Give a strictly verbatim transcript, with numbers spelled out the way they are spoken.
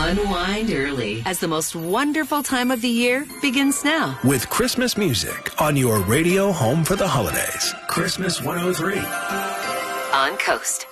Unwind early as the most wonderful time of the year begins now. With Christmas music on your radio home for the holidays. Christmas one oh three. On Coast.